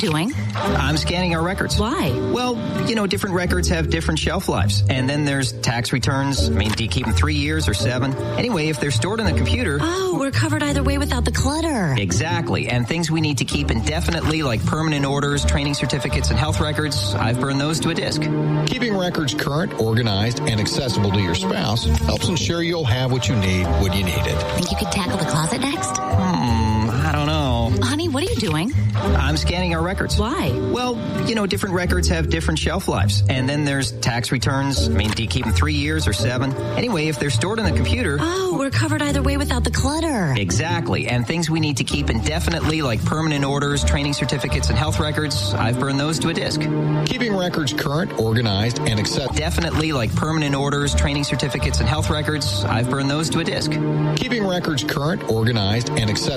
doing? I'm scanning our records. Why? Well, different records have different shelf lives. And then there's tax returns. Do you keep them 3 years or 7? Anyway, if they're stored in the computer... Oh, we're covered either way without the clutter. Exactly. And things we need to keep indefinitely, like permanent orders, training certificates, and health records, I've burned those to a disk. Keeping records current, organized, and accessible to your spouse helps ensure you'll have what you need when you need it. Think you could tackle the closet next? I don't know. Honey, what are you doing? I'm scanning our records. Why? Well, different records have different shelf lives. And then there's tax returns. Do you keep them 3 years or 7? Anyway, if they're stored in the computer... Oh, we're covered either way without the clutter. Exactly. And things we need to keep indefinitely, like permanent orders, training certificates, and health records, I've burned those to a disk. Keeping records current, organized, and accessible. Definitely, like permanent orders, training certificates, and health records, I've burned those to a disk. Keeping records current, organized, and accessible.